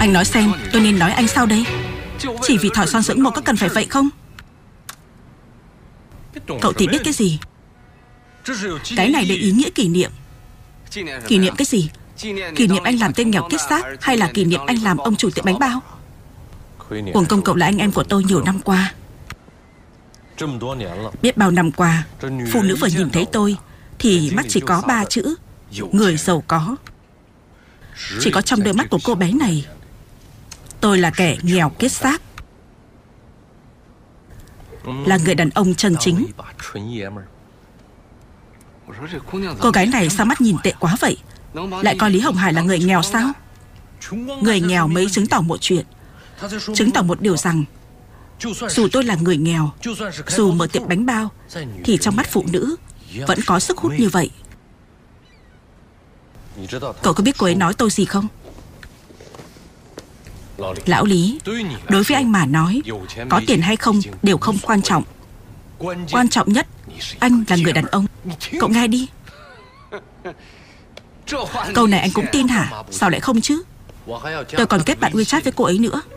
Anh nói xem, tôi nên nói anh sao đây? Chỉ vì thỏi son dưỡng mộc có cần phải vậy không? Cậu thì biết cái gì? Cái này để ý nghĩa kỷ niệm. Kỷ niệm cái gì? Kỷ niệm anh làm tên nghèo kiết xác, hay là kỷ niệm anh làm ông chủ tiệm bánh bao? Uổng công cậu là anh em của tôi nhiều năm qua. Biết bao năm qua, phụ nữ vừa nhìn thấy tôi thì mắt chỉ có 3 chữ: người giàu có. Chỉ có trong đôi mắt của cô bé này, tôi là kẻ nghèo kiết xác, là người đàn ông chân chính. Cô gái này sao mắt nhìn tệ quá vậy? Lại coi Lý Hồng Hải là người nghèo sao? Người nghèo mới chứng tỏ một chuyện, chứng tỏ một điều rằng dù tôi là người nghèo, dù mở tiệm bánh bao, thì trong mắt phụ nữ vẫn có sức hút như vậy. Cậu có biết cô ấy nói tôi gì không? Lão Lý, đối với anh mà nói, có tiền hay không đều không quan trọng. Quan trọng nhất, anh là người đàn ông. Cậu nghe đi. Câu này anh cũng tin hả? Sao lại không chứ? Tôi còn kết bạn WeChat với cô ấy nữa.